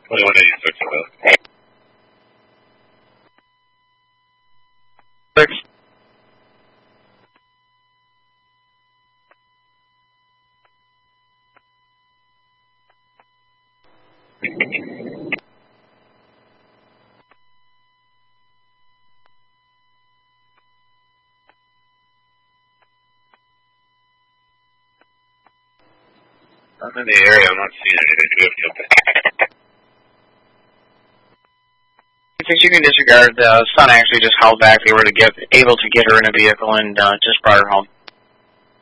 2186 about. 6. I'm in the area, I'm not seeing anything. Do we have something? You can disregard. The son actually just held back. They were able to get her in a vehicle and just brought her home.